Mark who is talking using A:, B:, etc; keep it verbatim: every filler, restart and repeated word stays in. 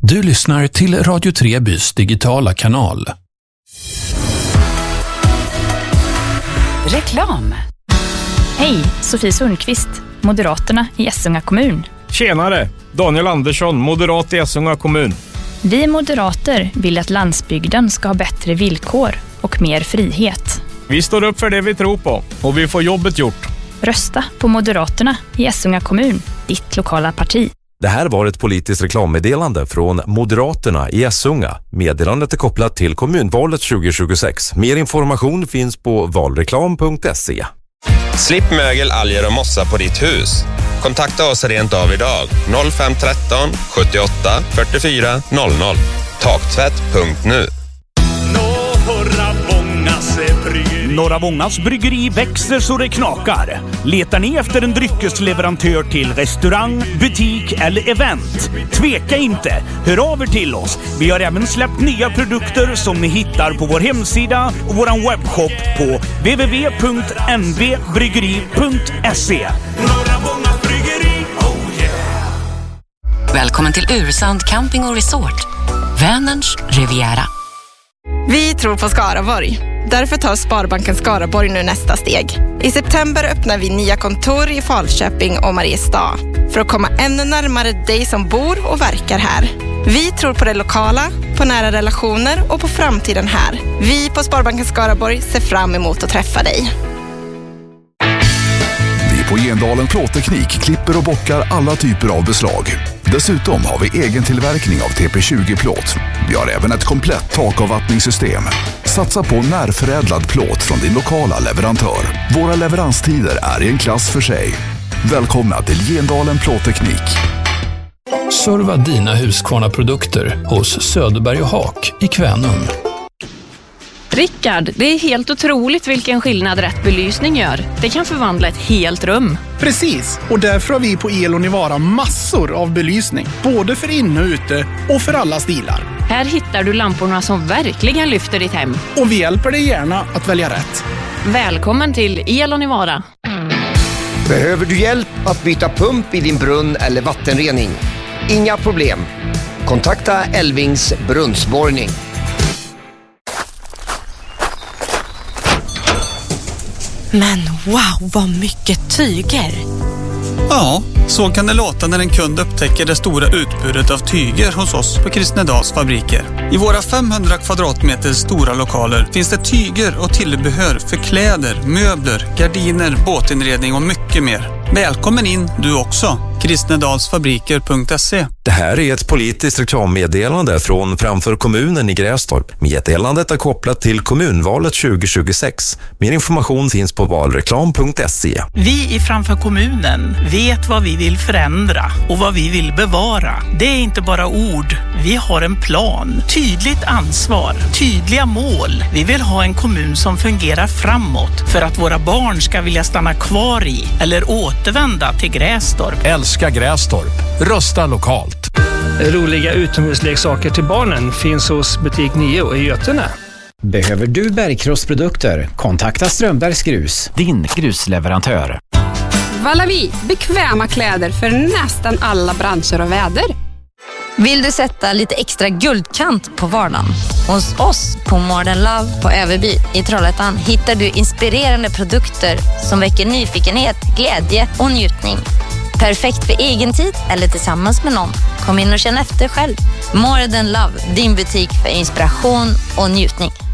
A: Du lyssnar till Radio tre Bys digitala kanal.
B: Reklam. Hej, Sofie Sundqvist, Moderaterna i Essunga kommun.
C: Tjenare, Daniel Andersson, moderat i Essunga kommun.
B: Vi moderater vill att landsbygden ska ha bättre villkor och mer frihet.
C: Vi står upp för det vi tror på och vi får jobbet gjort.
B: Rösta på Moderaterna i Essunga kommun, ditt lokala parti.
D: Det här var ett politiskt reklammeddelande från Moderaterna i Essunga. Meddelandet är kopplat till kommunvalet tjugo tjugosex. Mer information finns på valreklam punkt se.
E: Slipp mögel, alger och mossa på ditt hus. Kontakta oss rent av idag. noll fem ett tre sjuttioåtta fyrtiofyra noll noll. Taktvätt punkt nu.
F: Norra Vångas bryggeri växer så det knakar. Letar ni efter en dryckesleverantör till restaurang, butik eller event? Tveka inte, hör av er till oss. Vi har även släppt nya produkter som ni hittar på vår hemsida och vår webbshop på w w w punkt n v bryggeri punkt se. Norra Vångas bryggeri, oh yeah!
G: Välkommen till Ursand Camping och Resort, Vänerns Riviera.
H: Vi tror på Skaraborg. Därför tar Sparbanken Skaraborg nu nästa steg. I september öppnar vi nya kontor i Falköping och Mariestad för att komma ännu närmare dig som bor och verkar här. Vi tror på det lokala, på nära relationer och på framtiden här. Vi på Sparbanken Skaraborg ser fram emot att träffa dig.
I: Vi på Gendalen Plåtteknik klipper och bockar alla typer av beslag. Dessutom har vi egen tillverkning av T P tjugo-plåt. Vi har även ett komplett takavvattningssystem. Satsa på närförädlad plåt från din lokala leverantör. Våra leveranstider är i en klass för sig. Välkomna till Gendalen Plåtteknik.
A: Serva dina Husqvarna-produkter hos Söderberg och Haak i Kvänum.
J: Rickard, det är helt otroligt vilken skillnad rätt belysning gör. Det kan förvandla ett helt rum.
K: Precis, och därför har vi på Elonivara massor av belysning. Både för inne och ute och för alla stilar.
J: Här hittar du lamporna som verkligen lyfter ditt hem.
K: Och vi hjälper dig gärna att välja rätt.
J: Välkommen till Elonivara.
L: Behöver du hjälp att byta pump i din brunn eller vattenrening? Inga problem. Kontakta Elvings brunnsborrning.
M: Men wow, vad mycket tyger!
N: Ja, så kan det låta när en kund upptäcker det stora utbudet av tyger hos oss på Kristnedals fabriker. I våra femhundra kvadratmeter stora lokaler finns det tyger och tillbehör för kläder, möbler, gardiner, båtinredning och mycket mer. Välkommen in du också. kristnedalsfabriker punkt se.
D: Det här är ett politiskt reklammeddelande från Framför kommunen i Grästorp. Meddelandet är kopplat till kommunvalet tjugo tjugosex. Mer information finns på valreklam punkt se.
O: Vi i Framför kommunen vet vad vi vill förändra och vad vi vill bevara. Det är inte bara ord. Vi har en plan, tydligt ansvar, tydliga mål. Vi vill ha en kommun som fungerar framåt för att våra barn ska vilja stanna kvar i eller återvända till Grästorp.
A: Älska Grästorp. Rösta lokalt.
P: Roliga utomhusleksaker till barnen finns hos butik nio i Götene.
Q: Behöver du bergkrossprodukter? Kontakta Strömbergs Grus, din grusleverantör.
R: Valavi, bekväma kläder för nästan alla branscher och väder.
S: Vill du sätta lite extra guldkant på vardagen? Hos oss på Modern Love på Överby i Trollhättan hittar du inspirerande produkter som väcker nyfikenhet, glädje och njutning. Perfekt för egen tid eller tillsammans med någon. Kom in och känn efter själv. Modern Love, din butik för inspiration och njutning.